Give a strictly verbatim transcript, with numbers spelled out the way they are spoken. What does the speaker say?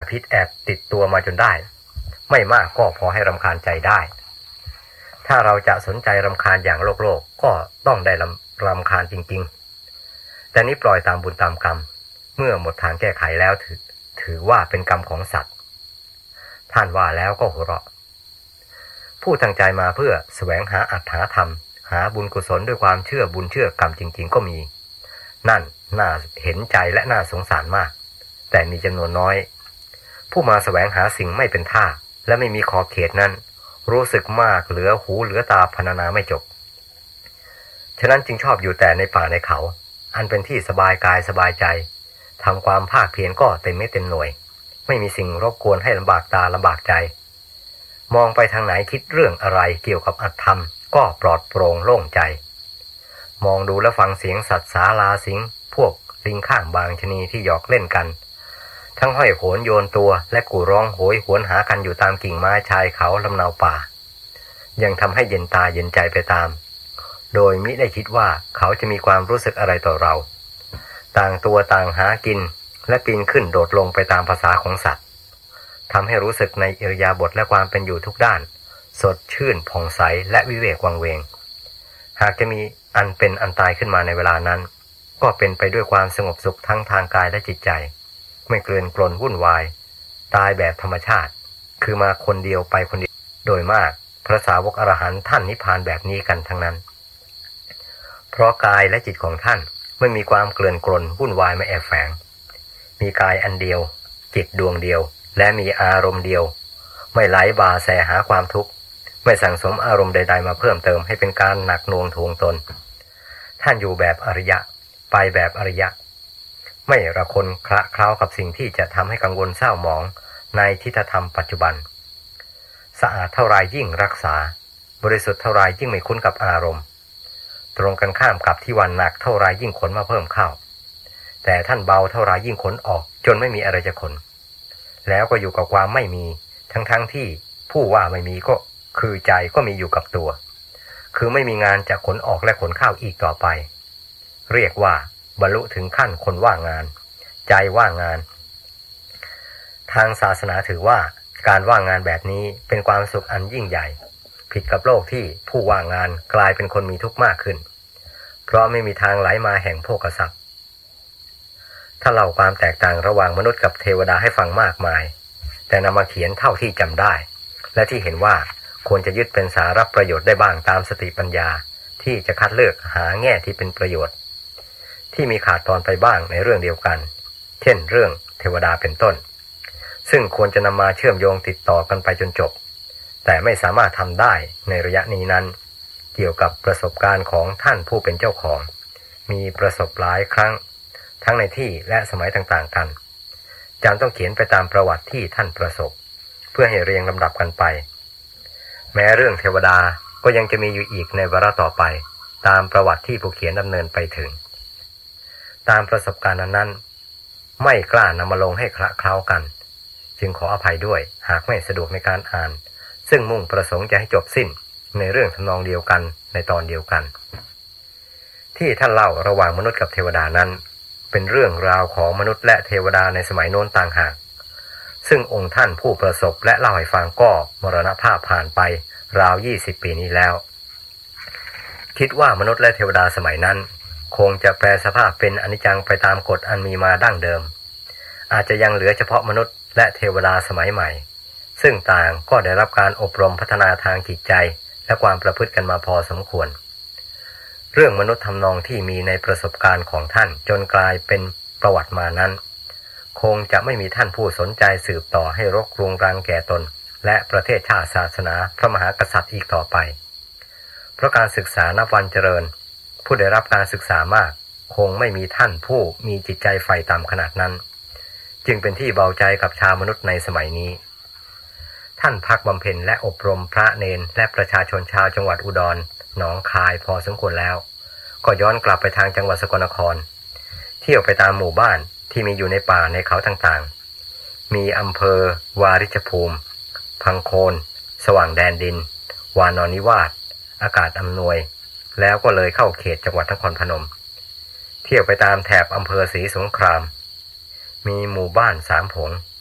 พิษแอบติดตัวมาจนได้ไม่มากก็พอให้รำคาญใจได้ถ้าเราจะสนใจรำคาญอย่างโลกโลกก็ต้องได้รำรำคาญจริงๆแต่นี้ปล่อยตามบุญตามกรรมเมื่อหมดทางแก้ไขแล้วถือถือว่าเป็นกรรมของสัตว์ท่านว่าแล้วก็หัวเราะผู้ตั้งใจมาเพื่อแสวงหาอัตถาธรรมหาบุญกุศลด้วยความเชื่อบุญเชื่อกรรมจริงๆก็มีนั่นน่าเห็นใจและน่าสงสารมากแต่มีจำนวนน้อยผู้มาแสวงหาสิ่งไม่เป็นท่าและไม่มีขอบเขตนั้นรู้สึกมากเหลือหูเหลือตาพรรณนาไม่จบฉะนั้นจึงชอบอยู่แต่ในป่าในเขาอันเป็นที่สบายกายสบายใจทำความภาคเพียรก็เต็มไม่เต็มหน่วยไม่มีสิ่งรบกวนให้ลำบากตาลำบากใจมองไปทางไหนคิดเรื่องอะไรเกี่ยวกับอัตธรรมก็ปลอดโปร่งโล่งใจมองดูและฟังเสียงสัตว์สาลาสิงพวกลิงข้างบางชนีที่หยอกเล่นกันทั้งห้อยโหนโยนตัวและกู่ร้องโหยหวนหากันอยู่ตามกิ่งไม้ชายเขาลำเนาป่ายังทำให้เย็นตาเย็นใจไปตามโดยมิได้คิดว่าเขาจะมีความรู้สึกอะไรต่อเราต่างตัวต่างหากินและปีนขึ้นโดดลงไปตามภาษาของสัตว์ทำให้รู้สึกในอิริยาบถและความเป็นอยู่ทุกด้านสดชื่นผ่องใสและวิเวกวังเวงหากจะมีอันเป็นอันตายขึ้นมาในเวลานั้นก็เป็นไปด้วยความสงบสุขทั้งทางกายและจิตใจไม่เกลื่อนกลนวุ่นวายตายแบบธรรมชาติคือมาคนเดียวไปคนเดียวโดยมากพระสาวกอรหันต์ท่านนิพพานแบบนี้กันทั้งนั้นเพราะกายและจิตของท่านไม่มีความเกลื่อนกลนวุ่นวายมาแอบแฝงมีกายอันเดียวจิตดวงเดียวและมีอารมณ์เดียวไม่ไหลบ่าแสหาความทุกข์ไม่สั่งสมอารมณ์ใดๆมาเพิ่มเติมให้เป็นการหนักหน่วงทวงตนท่านอยู่แบบอริยะไปแบบอริยะไม่ระคนคละเคล้ากับสิ่งที่จะทำให้กังวลเศร้าหมองในทิฏฐธรรมปัจจุบันสะอาดเท่าไรยิ่งรักษาบริสุทธิ์เท่าไรยิ่งไม่คุ้นกับอารมณ์ตรงกันข้ามกับที่วันหนักเท่าไรยิ่งขนมาเพิ่มเข้าแต่ท่านเบาเท่าไรยิ่งขนออกจนไม่มีอะไรจะขนแล้วก็อยู่กับความไม่มีทั้งๆ ท, ที่ผู้ว่าไม่มีก็คือใจก็มีอยู่กับตัวคือไม่มีงานจะขนออกและขนเข้าอีกต่อไปเรียกว่าบรรลุถึงขั้นคนว่างงานใจว่างงานทางศาสนาถือว่าการว่างงานแบบนี้เป็นความสุขอันยิ่งใหญ่ผิดกับโลกที่ผู้ว่างงานกลายเป็นคนมีทุกข์มากขึ้นเพราะไม่มีทางไหลมาแห่งโภคทรัพย์ถ้าเล่าความแตกต่างระหว่างมนุษย์กับเทวดาให้ฟังมากมายแต่นำมาเขียนเท่าที่จำได้และที่เห็นว่าควรจะยึดเป็นสาระประโยชน์ได้บ้างตามสติปัญญาที่จะคัดเลือกหาแง่ที่เป็นประโยชน์ที่มีขาดตอนไปบ้างในเรื่องเดียวกันเช่นเรื่องเทวดาเป็นต้นซึ่งควรจะนำมาเชื่อมโยงติดต่อกันไปจนจบแต่ไม่สามารถทำได้ในระยะนี้นั้นเกี่ยวกับประสบการณ์ของท่านผู้เป็นเจ้าของมีประสบหลายครั้งทั้งในที่และสมัยต่างๆกันจำต้องเขียนไปตามประวัติที่ท่านประสบเพื่อให้เรียงลำดับกันไปแม้เรื่องเทวดาก็ยังจะมีอยู่อีกในวาระต่อไปตามประวัติที่ผู้เขียนดำเนินไปถึงตามประสบการณ์นั้นไม่กล้านำมาลงให้คละเคล้ากันจึงขออภัยด้วยหากไม่สะดวกในการอ่านซึ่งมุ่งประสงค์จะให้จบสิ้นในเรื่องทำนองเดียวกันในตอนเดียวกันที่ท่านเล่าระหว่างมนุษย์กับเทวดานั้นเป็นเรื่องราวของมนุษย์และเทวดาในสมัยโน้นต่างหากซึ่งองค์ท่านผู้ประสบและเล่าให้ฟังก็มรณภาพผ่านไปราวยี่สิบปีนี้แล้วคิดว่ามนุษย์และเทวดาสมัยนั้นคงจะแปรสภาพเป็นอนิจจังไปตามกฎอันมีมาดั้งเดิมอาจจะยังเหลือเฉพาะมนุษย์และเทวดาสมัยใหม่ซึ่งต่างก็ได้รับการอบรมพัฒนาทางจิตใจและความประพฤติกันมาพอสมควรเรื่องมนุษย์ทำนองที่มีในประสบการณ์ของท่านจนกลายเป็นประวัติมานั้นคงจะไม่มีท่านผู้สนใจสืบต่อให้รกรุงรังแก่ตนและประเทศชาติศาสนาพระมหากษัตริย์อีกต่อไปเพราะการศึกษานับวันเจริญผู้ได้รับการศึกษามากคงไม่มีท่านผู้มีจิตใจใฝ่ต่ำขนาดนั้นจึงเป็นที่เบาใจกับชาวมนุษย์ในสมัยนี้ท่านพักบำเพ็ญและอบรมพระเณรและประชาชนชาวจังหวัดอุดรหนองคายพอสมควรแล้วก็ย้อนกลับไปทางจังหวัดสกลนครเที่ยวไปตามหมู่บ้านที่มีอยู่ในป่าในเขาต่างๆมีอำเภอวาริชภูมิพังโคนสว่างแดนดินวานอนนิวาสอากาศอำนวยแล้วก็เลยเข้าเขตจังหวัดนครพนมเที่ยวไปตามแถบอำเภอศรีสงครามมีหมู่บ้านสามผง